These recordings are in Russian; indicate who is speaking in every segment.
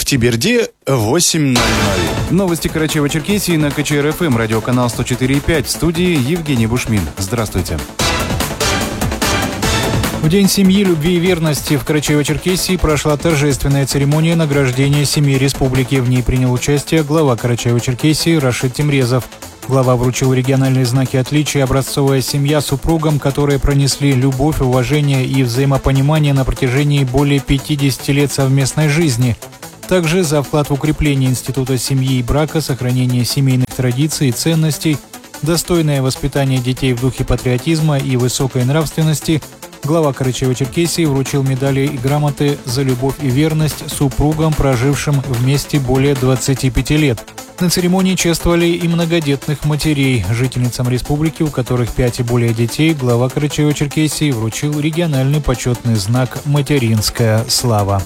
Speaker 1: Теберде 8:00.
Speaker 2: Новости Карачаево-Черкесии на КЧР-ФМ, радиоканал 104,5. В студии Евгений Бушмин. Здравствуйте. В День семьи, любви и верности в Карачаево-Черкесии прошла торжественная церемония награждения семьи республики. В ней принял участие глава Карачаево-Черкесии Рашид Темрезов. Глава вручил региональные знаки отличия «Образцовая семья» супругам, которые пронесли любовь, уважение и взаимопонимание на протяжении более 50 лет совместной жизни. Также за вклад в укрепление института семьи и брака, сохранение семейных традиций и ценностей, достойное воспитание детей в духе патриотизма и высокой нравственности глава Карачаево-Черкесии вручил медали и грамоты за любовь и верность супругам, прожившим вместе более 25 лет. На церемонии чествовали и многодетных матерей. Жительницам республики, у которых 5 и более детей, глава Карачаево-Черкесии вручил региональный почетный знак «Материнская слава».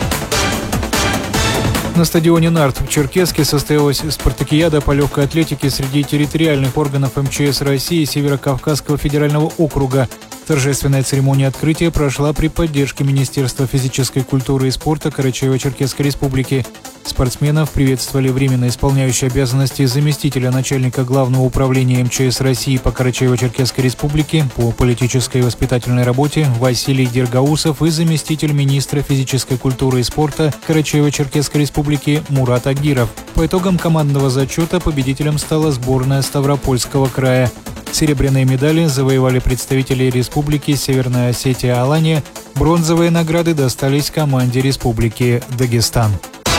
Speaker 2: На стадионе «Нарт» в Черкесске состоялась спартакиада по легкой атлетике среди территориальных органов МЧС России Северо-Кавказского федерального округа. Торжественная церемония открытия прошла при поддержке Министерства физической культуры и спорта Карачаево-Черкесской республики. Спортсменов приветствовали временно исполняющий обязанности заместителя начальника Главного управления МЧС России по Карачаево-Черкесской республике по политической и воспитательной работе Василий Дергаусов и заместитель министра физической культуры и спорта Карачаево-Черкесской республики Мурат Агиров. По итогам командного зачета победителем стала сборная Ставропольского края. Серебряные медали завоевали представители республики Северная Осетия-Алания. Бронзовые награды достались команде республики Дагестан.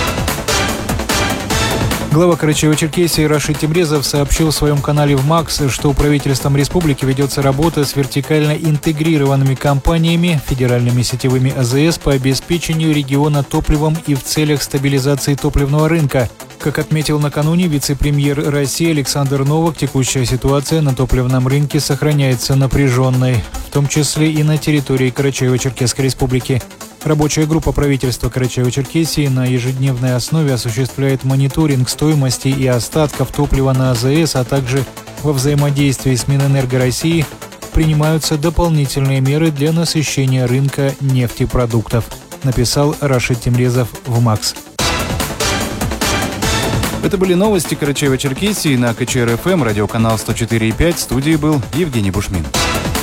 Speaker 2: Глава Карачаево-Черкесии Рашид Темрезов сообщил в своем канале в МАКС, что правительством республики ведется работа с вертикально интегрированными компаниями, федеральными сетевыми АЗС по обеспечению региона топливом и в целях стабилизации топливного рынка. Как отметил накануне вице-премьер России Александр Новак, текущая ситуация на топливном рынке сохраняется напряженной, в том числе и на территории Карачаево-Черкесской республики. Рабочая группа правительства Карачаево-Черкесии на ежедневной основе осуществляет мониторинг стоимости и остатков топлива на АЗС, а также во взаимодействии с Минэнерго России принимаются дополнительные меры для насыщения рынка нефтепродуктов, написал Рашид Темрезов в МАКС. Это были новости Карачаево-Черкесии на КЧР-ФМ, радиоканал 104,5. В студии был Евгений Бушмин.